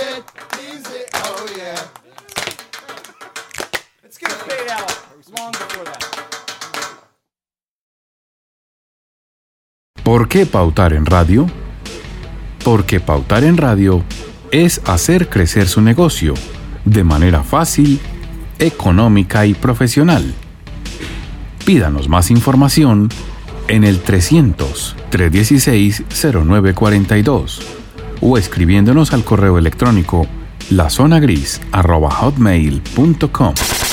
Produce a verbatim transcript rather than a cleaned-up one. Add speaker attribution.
Speaker 1: it, means it, oh yeah. Let's get a fade out long before that.
Speaker 2: ¿Por qué pautar en radio? Porque pautar en radio es hacer crecer su negocio de manera fácil, económica y profesional. Pídanos más información en el trescientos, trescientos dieciséis, cero nueve cuarenta y dos o escribiéndonos al correo electrónico lazonagris arroba hotmail punto com.